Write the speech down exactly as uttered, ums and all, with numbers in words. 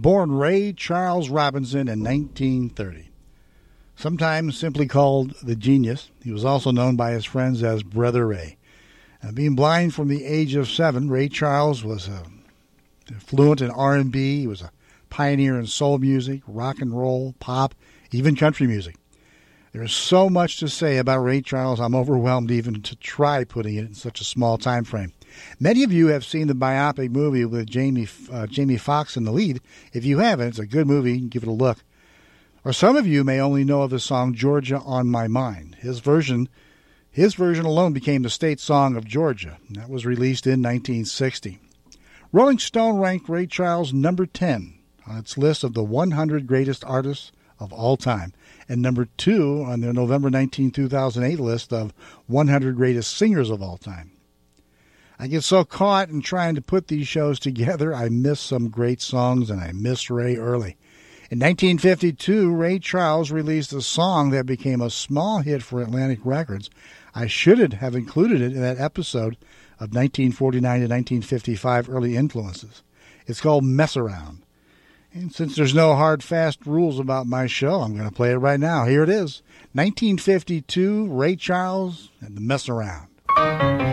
born Ray Charles Robinson in nineteen thirty. Sometimes simply called the Genius, he was also known by his friends as Brother Ray. Uh, being blind from the age of seven, Ray Charles was uh, fluent in R and B. He was a pioneer in soul music, rock and roll, pop, even country music. There is so much to say about Ray Charles, I'm overwhelmed even to try putting it in such a small time frame. Many of you have seen the biopic movie with Jamie uh, Jamie Foxx in the lead. If you haven't, it's a good movie. Give it a look. Or some of you may only know of the song Georgia on My Mind. His version, his version alone became the state song of Georgia. That was released in nineteen sixty. Rolling Stone ranked Ray Charles number ten on its list of the one hundred greatest artists of all time, and number two on their November nineteenth, two thousand eight list of one hundred greatest singers of all time. I get so caught in trying to put these shows together, I miss some great songs, and I miss Ray early. In nineteen fifty-two, Ray Charles released a song that became a small hit for Atlantic Records. I should have included it in that episode of nineteen forty-nine to nineteen fifty-five early influences. It's called Mess Around. And since there's no hard, fast rules about my show, I'm going to play it right now. Here it is, nineteen fifty-two, Ray Charles and the Mess Around.